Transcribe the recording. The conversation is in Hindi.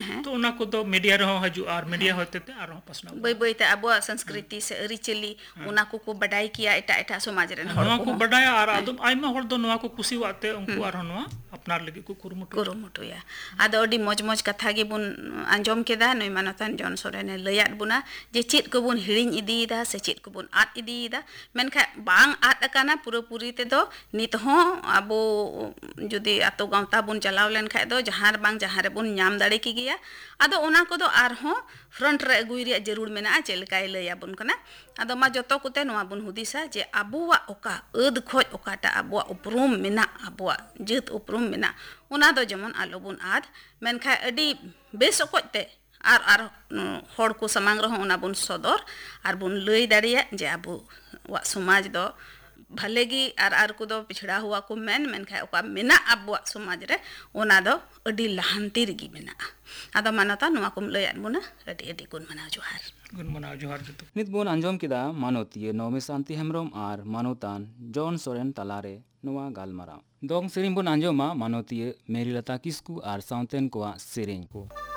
तो उना को दो मीडिया रहो हजू और मीडिया होते थे और पसना बै बैते अब संस्कृति से अरिचली उना को बडाई किया एटा समाज रे नवा को बडाया और आदम आइमा हर दो नवा को कुसी वाते उनको और नवा अपनार लगी को कुरुमुटुया आदो अडी मौज मौज कथा गे बुन आंजम केदा नय मानतान जॉन सोरेन लयात बुना जे चेत को बुन हिड़िन इदीदा से चेत को बुन आत इदीदा मेनखा बांग आत अकाना पूरा पूरी ते दो नित हो अबो जुदी आतो गांवता बुन चलाव लेन खा दो जहार बांग जहां रे बुन नाम दाड़े की गया आदो ओना को दो आर हो फ्रंट रे अगुई रे जरूर मेना चेलकाय लया बुन कना आदो मा जतो कुते नवा बुन हुदिसा जे अबुवा ओका अद खोज ओकाटा अबुवा उपरुम मेना अबुवा जेत उपरुम मेना उना दो जमन आलो बुन आद मेनखा अडी बेस ओकोते आर हर को समांग रहो उना बुन सदर आर बुन लई दाड़िया जे अबु वा समाज दो भलेगी आर को दो पिछड़ा हुआ को मेन खा ओका मेना अबुआ समाज रे ओना दो अडी लहांती रगी मेना आदा मानता नुआ कुम लय बुना अडी गुण मना जोहार जतो नित bone Anjum किदा मानोतिये Naumi Shanti Hembram are मानोतान John Soren तलारे नुआ गालमारा दोंग सेरिंग बोन अंजमा मानोतिये मेरी लता किस्कू आर साउंटेन कोआ सेरिंग को